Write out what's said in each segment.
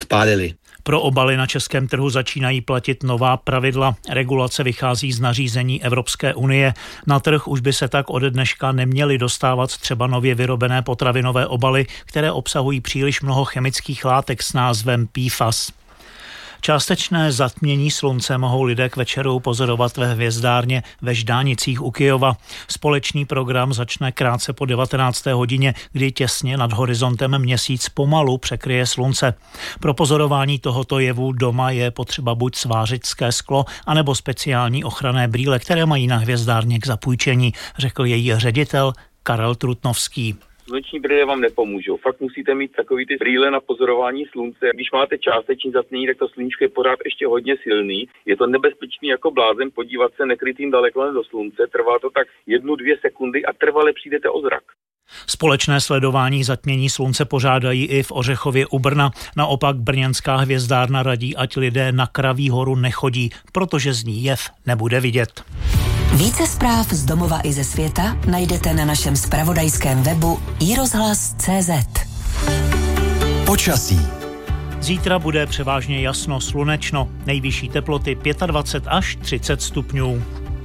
odpálili. Pro obaly na českém trhu začínají platit nová pravidla. Regulace vychází z nařízení Evropské unie. Na trh už by se tak ode dneška neměly dostávat třeba nově vyrobené potravinové obaly, které obsahují příliš mnoho chemických látek s názvem PFAS. Částečné zatmění slunce mohou lidé k večeru pozorovat ve hvězdárně ve Ždánicích u Kyjova. Společný program začne krátce po 19. hodině, kdy těsně nad horizontem měsíc pomalu překryje slunce. Pro pozorování tohoto jevu doma je potřeba buď svářičské sklo, anebo speciální ochranné brýle, které mají na hvězdárně k zapůjčení, řekl její ředitel Karel Trutnovský. Sluneční brýle vám nepomůžou. Fakt musíte mít takový ty brýle na pozorování slunce. Když máte částečný zatmění, tak to sluníčko je pořád ještě hodně silný. Je to nebezpečný jako blázen podívat se nekrytým daleko do slunce. Trvá to tak 1-2 sekundy a trvale přijdete o zrak. Společné sledování zatmění slunce pořádají i v Ořechově u Brna. Naopak brněnská hvězdárna radí, ať lidé na Kraví horu nechodí, protože z ní jev nebude vidět. Více zpráv z domova i ze světa najdete na našem zpravodajském webu iRozhlas.cz. Počasí. Zítra bude převážně jasno, slunečno, nejvyšší teploty 25 až 30 stupňů.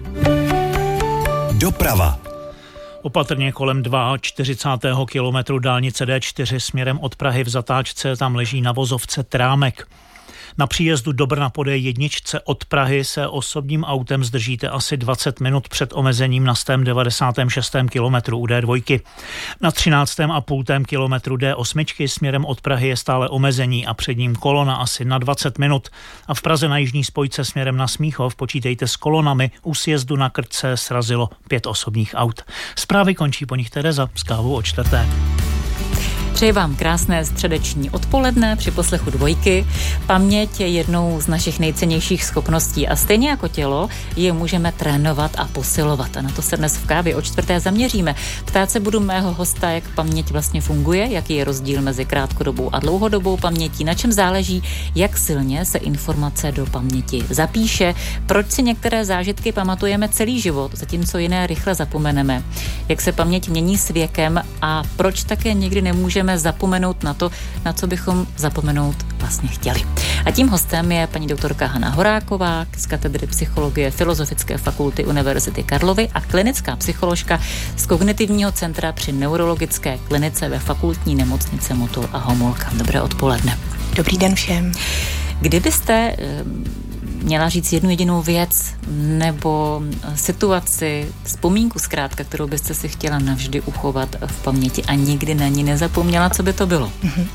Doprava. Opatrně kolem 42. kilometru dálnice D4 směrem od Prahy v zatáčce tam leží na vozovce Trámek. Na příjezdu do Brna po D1 od Prahy se osobním autem zdržíte asi 20 minut před omezením na 196. kilometru u D2. Na 13,5. kilometru D8 směrem od Prahy je stále omezení a před ním kolona asi na 20 minut. A v Praze na jižní spojce směrem na Smíchov počítejte s kolonami. U sjezdu na Krtce srazilo 5 osobních aut. Zprávy končí po nich Tereza s kávou o 4. Přeji vám krásné středeční odpoledne při poslechu Dvojky. Paměť je jednou z našich nejcennějších schopností a stejně jako tělo je můžeme trénovat a posilovat. A na to se dnes v kávě o 4. zaměříme. Ptát se budu mého hosta, jak paměť vlastně funguje, jaký je rozdíl mezi krátkodobou a dlouhodobou pamětí, na čem záleží, jak silně se informace do paměti zapíše, proč si některé zážitky pamatujeme celý život, zatímco jiné rychle zapomeneme, jak se paměť mění s věkem a proč také někdy nemůžeme zapomenout na to, na co bychom zapomenout vlastně chtěli. A tím hostem je paní doktorka Hana Horáková z katedry psychologie Filozofické fakulty Univerzity Karlovy a klinická psycholožka z Kognitivního centra při neurologické klinice ve fakultní nemocnice Motol a Homolka. Dobré odpoledne. Dobrý den všem. Kdybyste měla říct jednu jedinou věc nebo situaci, vzpomínku zkrátka, kterou byste si chtěla navždy uchovat v paměti a nikdy na ní nezapomněla, co by to bylo?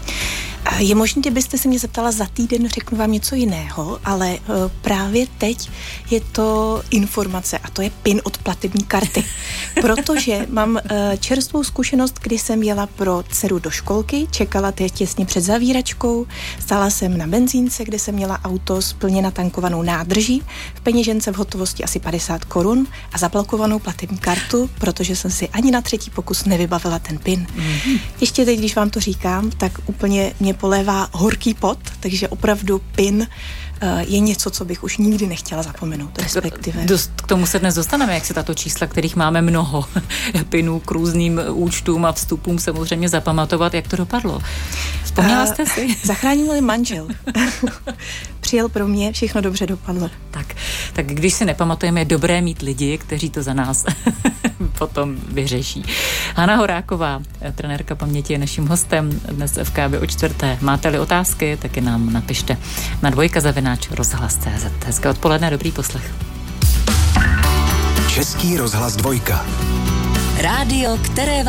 Je možné, kdybyste se mě zeptala za týden, řeknu vám něco jiného, ale právě teď je to informace a to je PIN od platební karty. Protože mám čerstvou zkušenost, kdy jsem jela pro dceru do školky, čekala těsně před zavíračkou, stála jsem na benzínce, kde jsem měla auto s plně natankovanou nádrží, v peněžence v hotovosti asi 50 korun a zablokovanou platební kartu, protože jsem si ani na třetí pokus nevybavila ten PIN. Ještě teď, když vám to říkám, tak úplně mě polévá horký pot, takže opravdu PIN je něco, co bych už nikdy nechtěla zapomenout, respektive. K tomu se dnes dostaneme, jak se tato čísla, kterých máme mnoho PINů k různým účtům a vstupům samozřejmě zapamatovat, jak to dopadlo. Vzpomněla jste si? Zachránil mě manžel. Přijel pro mě, všechno dobře dopadlo. Tak když si nepamatujeme, je dobré mít lidi, kteří to za nás potom vyřeší. Hana Horáková, trenérka paměti, je naším hostem dnes v kávě o 4. Máte-li otázky, taky nám napište na dvojka@rozhlas.cz. Hezké odpoledne, dobrý poslech. Český rozhlas 2. Rádio, které